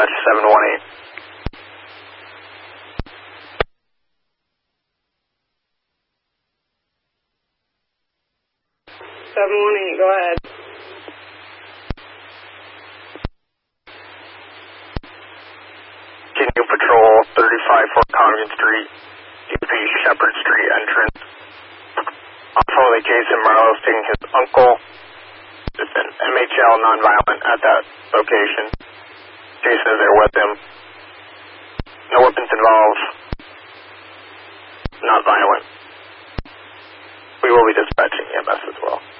dispatch 718. 718, go ahead. Continue patrol 35 Fort Congdon Street, UP Shepherd Street entrance. Unfortunately, Jason Marlowe taking his uncle. It's an MHL nonviolent at that location. Jason is there with him. No weapons involved. Not violent. We will be dispatching EMS as well.